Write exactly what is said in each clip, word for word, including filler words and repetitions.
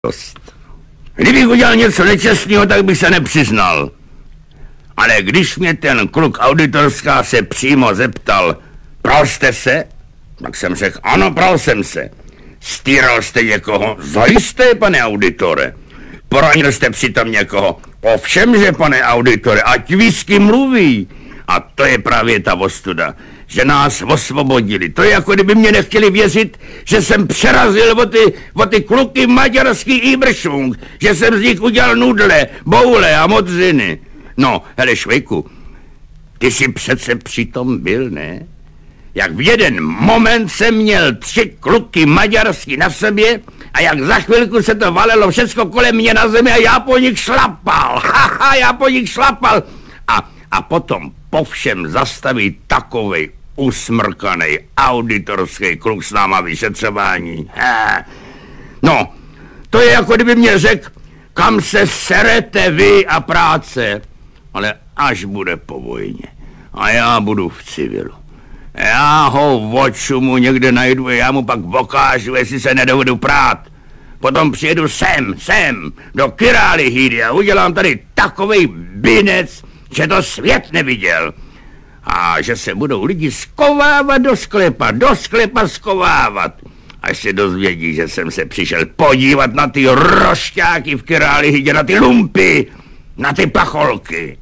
dost. Kdybych udělal něco nečestného, tak bych se nepřiznal. Ale když mě ten kluk auditorská se přímo zeptal, pral jste se? Tak jsem řekl, ano, pral jsem se. Stýral jste někoho? Zajisté, pane auditore. Poranil jste přitom někoho? Ovšem, že pane auditore, ať ví, s kým mluví. A to je právě ta ostuda, že nás osvobodili. To je jako kdyby mě nechtěli věřit, že jsem přerazil o ty, o ty kluky maďarský Iberschwung, že jsem z nich udělal nudle, boule a modřiny. No, hele, Švejku, ty jsi přece přitom byl, ne? Jak v jeden moment jsem měl tři kluky maďarský na sobě a jak za chvilku se to valilo všecko kolem mě na zemi a já po nich šlapal. Haha, já po nich šlapal. A, a potom po všem zastaví takovej usmrkanej auditorský kluk s náma vyšetřování. Ha. No, to je jako kdyby mě řekl, kam se serete vy a práce, ale až bude po vojně a já budu v civilu. Já ho v očumu někde najdu a já mu pak ukážu, jestli se nedovedu prát. Potom přijedu sem, sem, do Királihydy a udělám tady takovej binec, že to svět neviděl. A že se budou lidi skovávat do sklepa, do sklepa skovávat. Až se dozvědí, že jsem se přišel podívat na ty rošťáky v Királihdě, na ty lumpy, na ty pacholky.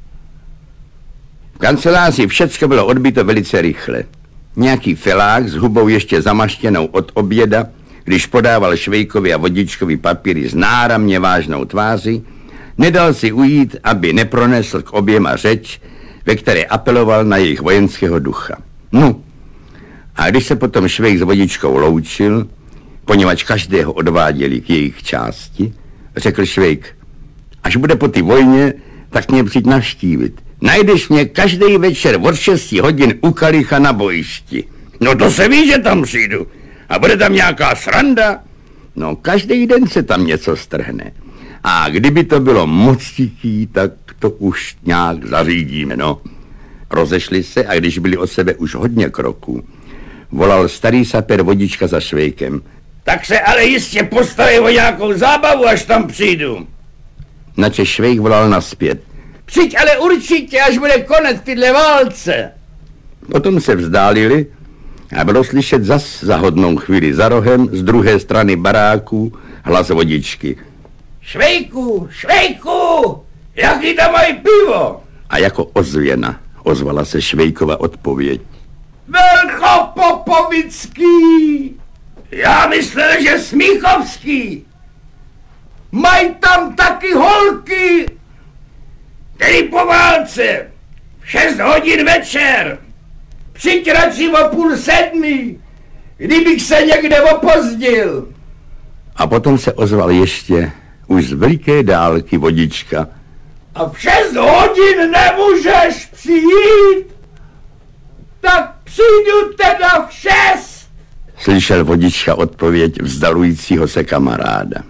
V kanceláři všecko bylo odbyto velice rychle. Nějaký felák s hubou ještě zamaštěnou od oběda, když podával Švejkovi a Vodičkovi papíry s náramně vážnou tváří, nedal si ujít, aby nepronesl k oběma řeč, ve které apeloval na jejich vojenského ducha. No, a když se potom Švejk s Vodičkou loučil, poněvadž každého odváděli k jejich části, řekl Švejk, až bude po té vojně, tak mě přijď navštívit. Najdeš mě každý večer od šesti hodin u kalicha na bojišti. No to se ví, že tam přijdu. A bude tam nějaká sranda? No každý den se tam něco strhne. A kdyby to bylo moc tichý, tak to už nějak zařídíme, no. Rozešli se a když byli od sebe už hodně kroků, volal starý saper Vodička za Švejkem. Tak se ale jistě postarí o nějakou zábavu, až tam přijdu. Nače Švejk volal nazpět. Přijď ale určitě, až bude konec tyhle válce. Potom se vzdálili a bylo slyšet zas za hodnou chvíli za rohem z druhé strany baráku hlas Vodičky. Švejku, Švejku, jaký tam mají pivo? A jako ozvěna ozvala se Švejkova odpověď. Velchopopovický. Já myslel, že Smíchovský. Mají tam taky holky. Tedy po válce, v šest hodin večer, přijď radši o půl sedmi, kdybych se někde opozdil. A potom se ozval ještě už z veliké dálky Vodička. A v šest hodin nemůžeš přijít? Tak přijdu teda v šest. Slyšel Vodička odpověď vzdalujícího se kamaráda.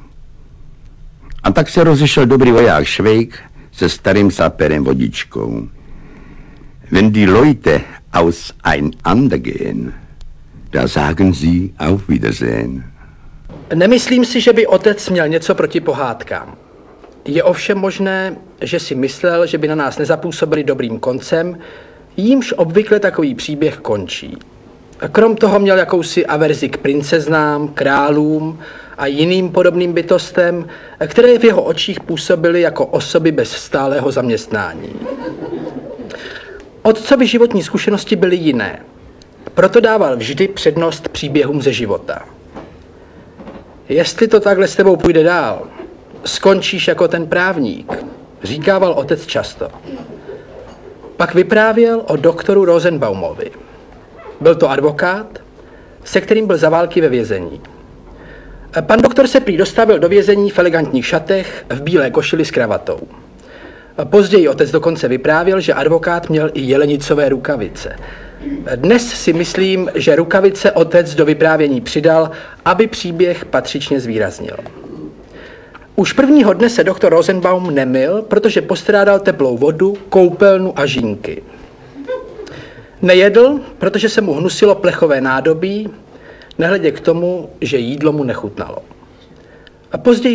A tak se rozešel dobrý voják Švejk se starým saperem Vodičkou. Wenn die Leute auseinander gehen, da sagen sie auf Wiedersehen. Nemyslím si, že by otec měl něco proti pohádkám. Je ovšem možné, že si myslel, že by na nás nezapůsobili dobrým koncem, jímž obvykle takový příběh končí. Krom toho měl jakousi averzi k princeznám, králům a jiným podobným bytostem, které v jeho očích působily jako osoby bez stálého zaměstnání. Otcovy životní zkušenosti byly jiné, proto dával vždy přednost příběhům ze života. Jestli to takhle s tebou půjde dál, skončíš jako ten právník, říkával otec často. Pak vyprávěl o doktoru Rosenbaumovi. Byl to advokát, se kterým byl za války ve vězení. Pan doktor se prý dostavil do vězení v elegantních šatech, v bílé košili s kravatou. Později otec dokonce vyprávěl, že advokát měl i jelenicové rukavice. Dnes si myslím, že rukavice otec do vyprávění přidal, aby příběh patřičně zvýraznil. Už prvního dne se doktor Rosenbaum nemyl, protože postrádal teplou vodu, koupelnu a žínky. Nejedl, protože se mu hnusilo plechové nádobí, nehledě k tomu, že jídlo mu nechutnalo. a později